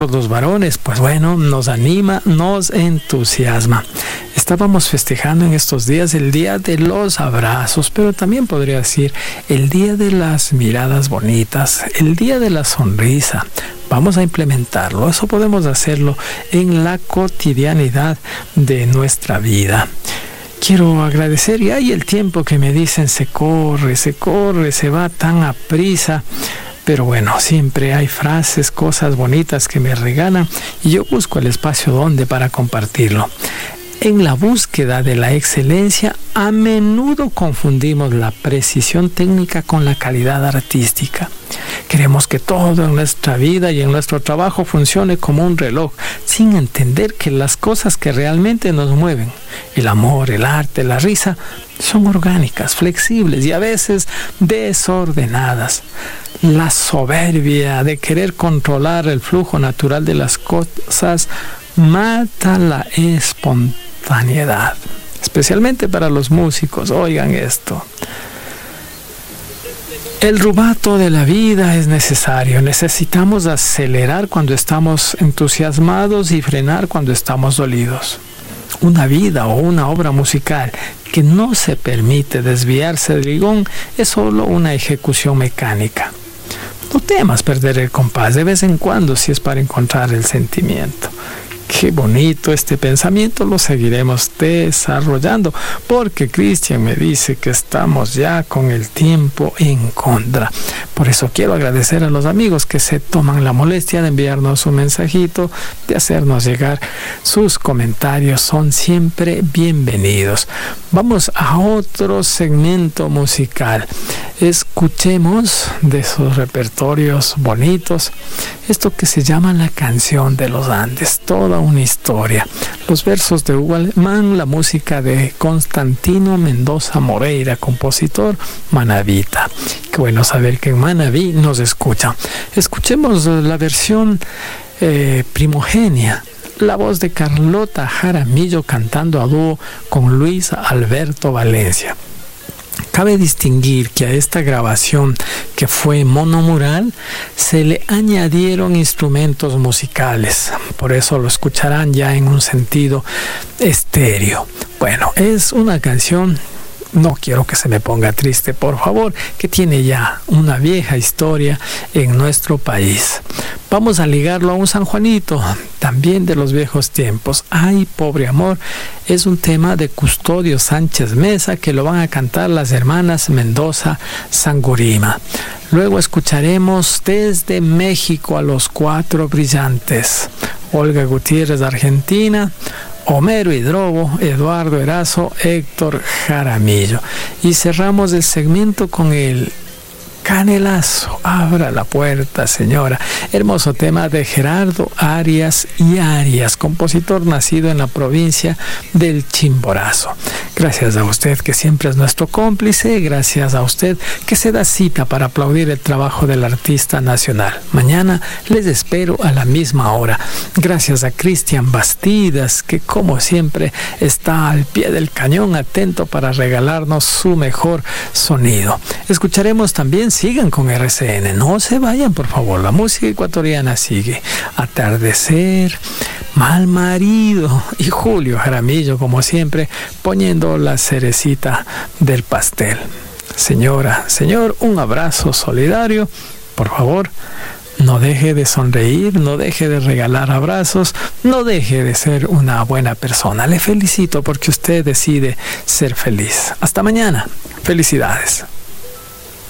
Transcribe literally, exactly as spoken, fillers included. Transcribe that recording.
los varones, pues bueno, nos anima, nos entusiasma. Estábamos festejando en estos días el día de los abrazos, pero también podría decir el día de las miradas bonitas, el día de la sonrisa. Vamos a implementarlo, eso podemos hacerlo en la cotidianidad de nuestra vida. Quiero agradecer, y hay el tiempo que me dicen se corre, se corre, se va tan a prisa. Pero bueno, siempre hay frases, cosas bonitas que me regalan y yo busco el espacio donde para compartirlo. En la búsqueda de la excelencia, a menudo confundimos la precisión técnica con la calidad artística. Queremos que todo en nuestra vida y en nuestro trabajo funcione como un reloj, sin entender que las cosas que realmente nos mueven, el amor, el arte, la risa, son orgánicas, flexibles y a veces desordenadas. La soberbia de querer controlar el flujo natural de las cosas mata la espontaneidad, especialmente para los músicos. Oigan esto. El rubato de la vida es necesario. Necesitamos acelerar cuando estamos entusiasmados y frenar cuando estamos dolidos. Una vida o una obra musical que no se permite desviarse del guión es solo una ejecución mecánica. No temas perder el compás de vez en cuando si es para encontrar el sentimiento. Qué bonito este pensamiento, lo seguiremos desarrollando porque Cristian me dice que estamos ya con el tiempo en contra. Por eso quiero agradecer a los amigos que se toman la molestia de enviarnos un mensajito, de hacernos llegar sus comentarios, son siempre bienvenidos. Vamos a otro segmento musical. Escuchemos de esos repertorios bonitos esto que se llama La Canción de los Andes, toda una historia. Los versos de Hugo Alemán, la música de Constantino Mendoza Moreira, compositor manabita. Qué bueno saber que en Manabí nos escuchan. Escuchemos la versión eh, primogenia, la voz de Carlota Jaramillo cantando a dúo con Luis Alberto Valencia. Cabe distinguir que a esta grabación, que fue monomural, se le añadieron instrumentos musicales. Por eso lo escucharán ya en un sentido estéreo. Bueno, es una canción, no quiero que se me ponga triste, por favor, que tiene ya una vieja historia en nuestro país. Vamos a ligarlo a un San Juanito, también de los viejos tiempos. Ay, pobre amor, es un tema de Custodio Sánchez Mesa que lo van a cantar las hermanas Mendoza Sangurima. Luego escucharemos desde México a los Cuatro Brillantes. Olga Gutiérrez de Argentina, Homero Hidrobo, Eduardo Erazo, Héctor Jaramillo. Y cerramos el segmento con el Canelazo, abra la puerta, señora. Hermoso tema de Gerardo Arias y Arias, compositor nacido en la provincia del Chimborazo. Gracias a usted que siempre es nuestro cómplice, gracias a usted que se da cita para aplaudir el trabajo del artista nacional. Mañana les espero a la misma hora. Gracias a Cristian Bastidas, que como siempre está al pie del cañón, atento para regalarnos su mejor sonido. Escucharemos también, sigan con R C N, no se vayan por favor, la música ecuatoriana sigue. Atardecer, Mal Marido y Julio Jaramillo, como siempre, poniendo la cerecita del pastel. Señora, señor, un abrazo solidario, por favor. No deje de sonreír, no deje de regalar abrazos, no deje de ser una buena persona. Le felicito porque usted decide ser feliz. Hasta mañana. Felicidades.